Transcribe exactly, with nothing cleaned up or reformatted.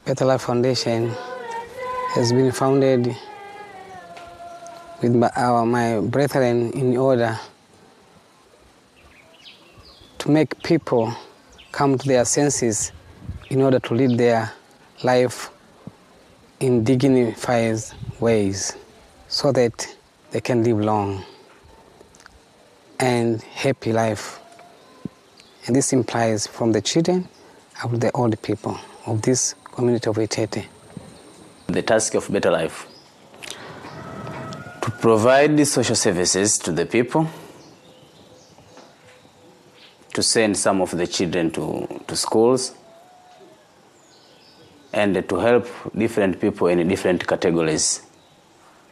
Better Life Foundation has been founded with my, our, my brethren in order to make people come to their senses in order to live their life in dignified ways so that they can live long and happy life. And this implies from the children up to the old people of this community of Itete. The task of Better Life, to provide social services to the people, to send some of the children to, to schools, and to help different people in different categories.